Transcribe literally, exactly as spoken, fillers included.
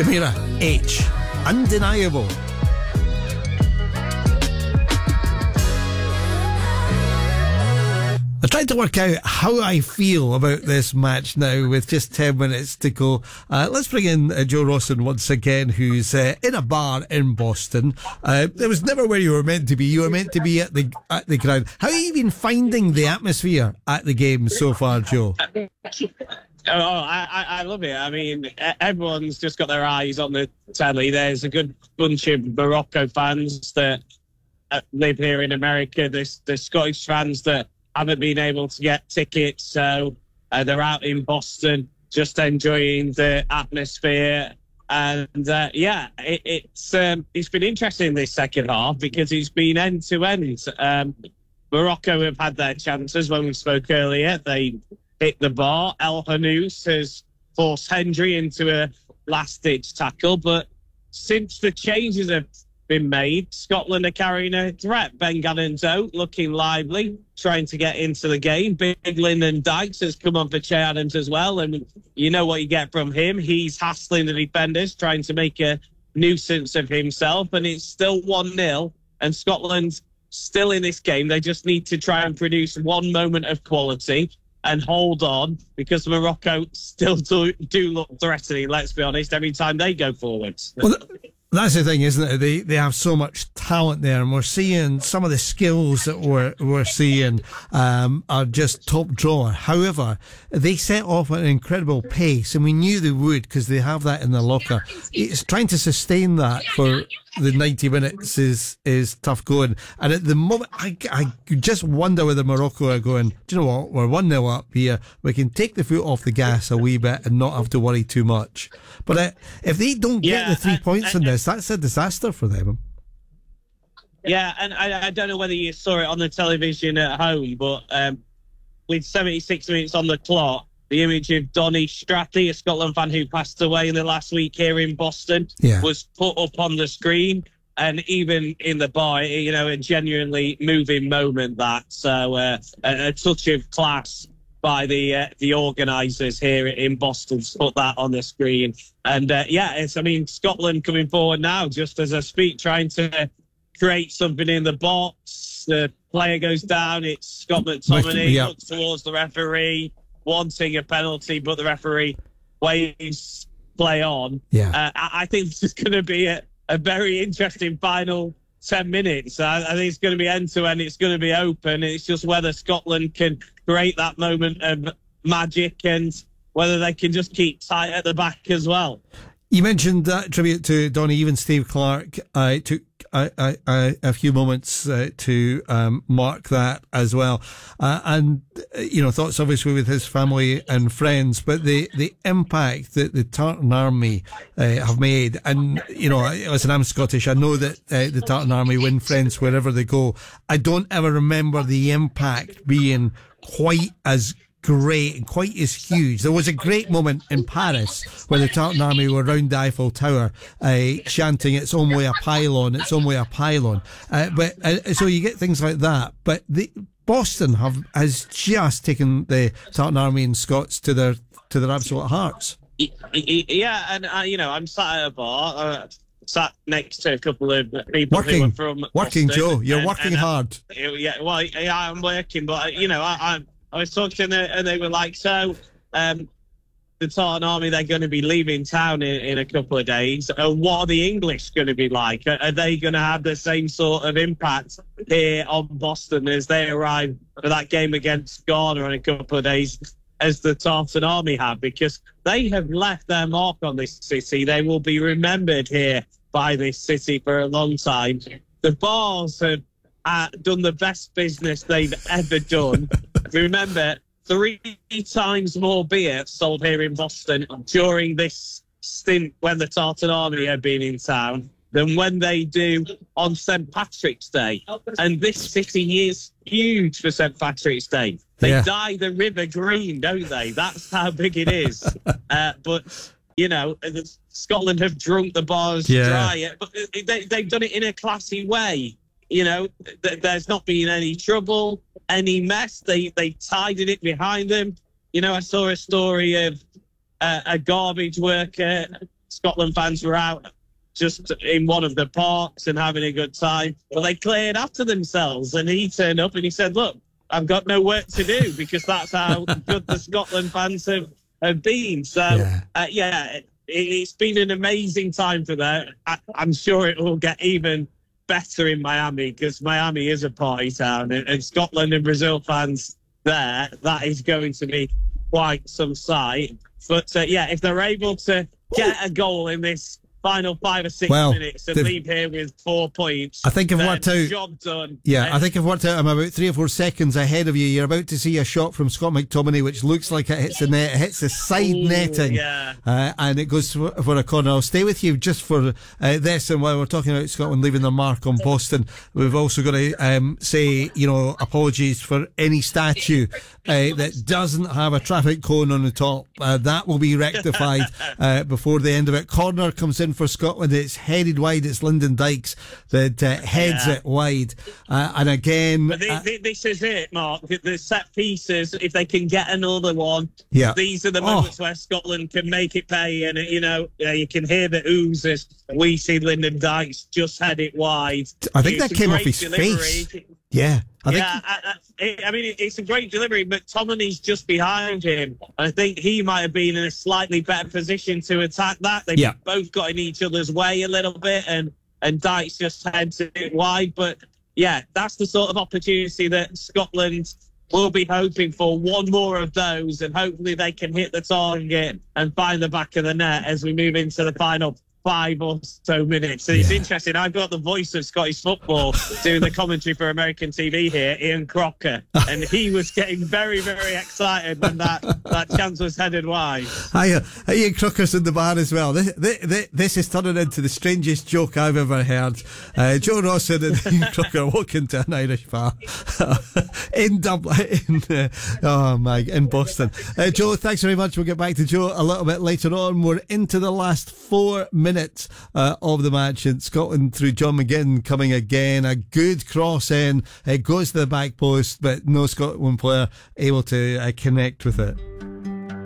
Tamira H. Undeniable. I tried to work out how I feel about this match now with just ten minutes to go. Uh, let's bring in uh, Joe Rawson once again, who's uh, in a bar in Boston. Uh, it was never where you were meant to be. You were meant to be at the at the ground. How have you been finding the atmosphere at the game so far, Joe? Oh, I, I love it. I mean, everyone's just got their eyes on the telly. There's a good bunch of Morocco fans that live here in America. There's the Scottish fans that haven't been able to get tickets, so uh, they're out in Boston just enjoying the atmosphere. And uh, yeah, it, it's um, it's been interesting this second half because it's been end to end. Um, Morocco have had their chances. When we spoke earlier, they hit the bar. El Hanous has forced Hendry into a last-ditch tackle, but since the changes have been made, Scotland are carrying a threat. Ben Gannon-Doe looking lively, trying to get into the game. Big Lyndon Dykes has come on for Che Adams as well, and you know what you get from him. He's hassling the defenders, trying to make a nuisance of himself, and it's still one nil, and Scotland still in this game. They just need to try and produce one moment of quality and hold on, because Morocco still do, do look threatening, let's be honest, every time they go forwards. Well, that's the thing, isn't it? They they have so much talent there, and we're seeing some of the skills that we're we're seeing um, are just top drawer. However, they set off at an incredible pace, and we knew they would because they have that in the locker. It's trying to sustain that for the ninety minutes is is tough going. And at the moment, I, I just wonder whether Morocco are going, do you know what, we're one nil up here, we can take the foot off the gas a wee bit and not have to worry too much. But uh, if they don't get yeah, the three and, points and, in this, that's a disaster for them. Yeah, and I, I don't know whether you saw it on the television at home, but um, with seventy-six minutes on the clock, the image of Donny Stratty, a Scotland fan who passed away in the last week here in Boston, yeah. was put up on the screen. And even in the bar, you know, a genuinely moving moment that. So uh, a, a touch of class by the uh, the organisers here in Boston to put that on the screen. And uh, yeah, it's, I mean, Scotland coming forward now, just as I speak, trying to create something in the box. The player goes down. It's Scott McTominay, yeah. looks towards the referee, wanting a penalty, but the referee waves play on. Yeah. Uh, I, I think this is going to be a, a very interesting final ten minutes. I, I think it's going to be end-to-end. It's going to be open. It's just whether Scotland can create that moment of magic and whether they can just keep tight at the back as well. You mentioned that tribute to Donny. Even Steve Clark uh, took a, a, a few moments uh, to um, mark that as well. Uh, and, uh, you know, thoughts obviously with his family and friends, but the, the impact that the Tartan Army uh, have made. And, you know, listen, I'm Scottish. I know that uh, the Tartan Army win friends wherever they go. I don't ever remember the impact being quite as great and quite as huge. There was a great moment in Paris where the Tartan Army were round the Eiffel Tower uh, chanting "It's only a pylon, it's only a pylon." Uh, but uh, so you get things like that. But the Boston have has just taken the Tartan Army and Scots to their to their absolute hearts. Yeah, and uh, you know, I'm sat at a bar, uh, sat next to a couple of people working, who are from working, Boston, Joe. You're and, working and, hard. Uh, yeah, well, yeah, I'm working, but you know, I, I'm. I was talking to them and they were like, so um, the Tartan Army, they're going to be leaving town in, in a couple of days. Uh, what are the English going to be like? Are, are they going to have the same sort of impact here on Boston as they arrive for that game against Ghana in a couple of days as the Tartan Army have? Because they have left their mark on this city. They will be remembered here by this city for a long time. The bars have uh, done the best business they've ever done. Remember, three times more beer sold here in Boston during this stint when the Tartan Army have been in town than when they do on Saint Patrick's Day. And this city is huge for Saint Patrick's Day. They yeah. dye the river green, don't they? That's how big it is. uh, but, you know, Scotland have drunk the bars yeah. dry. But they, they've done it in a classy way. You know, th- there's not been any trouble, any mess. They they tidied it behind them. You know, I saw a story of uh, a garbage worker Scotland fans were out just in one of the parks and having a good time. But they cleared after themselves, and he turned up and he said, look, I've got no work to do, because that's how good the Scotland fans have, have been. So, yeah, uh, yeah it, it's been an amazing time for them. I, I'm sure it will get even better in Miami, because Miami is a party town, and, and Scotland and Brazil fans there, that is going to be quite some sight. But, uh, yeah, if they're able to get a goal in this final five or six well, minutes and leave here with four points, I think I've worked out. Job done. Yeah, um, I think I've worked out. I'm about three or four seconds ahead of you. You're about to see a shot from Scott McTominay, which looks like it hits the net. It hits the side ooh, netting, yeah. uh, and it goes for, for a corner. I'll stay with you just for uh, this. And while we're talking about Scotland leaving their mark on Boston, we've also got to um, say, you know, apologies for any statue uh, that doesn't have a traffic cone on the top. Uh, that will be rectified uh, before the end of it. Corner comes in for Scotland. It's headed wide. It's Lyndon Dykes that uh, heads yeah. it wide. Uh, and again... But uh, this is it, Mark. The set pieces, if they can get another one, yeah. these are the moments oh. where Scotland can make it pay. And, you know, you can hear the oohs as we see Lyndon Dykes just head it wide. I think it's that came off his delivery. face. Yeah. I yeah, think... I, I, I mean, it's a great delivery, but McTominay's just behind him. I think he might have been in a slightly better position to attack that. They've yeah. both got in each other's way a little bit, and, and Dykes just heads it wide. But, yeah, that's the sort of opportunity that Scotland will be hoping for. One more of those, and hopefully they can hit the target and find the back of the net as we move into the final five or so minutes. So yeah. It's interesting. I've got the voice of Scottish football doing the commentary for American T V here, Ian Crocker, and he was getting very, very excited when that, that chance was headed wide. Hi, uh, Ian Crocker's in the bar as well. This, this, this is turning into the strangest joke I've ever heard. Uh, Joe Rawson and Ian Crocker walk into an Irish bar in Dublin, in, uh, oh my, in Boston. Uh, Joe, thanks very much. We'll get back to Joe a little bit later on. We're into the last four minutes minutes uh, of the match, and Scotland through John McGinn coming again. A good cross in, it goes to the back post, but no Scotland player able to uh, connect with it.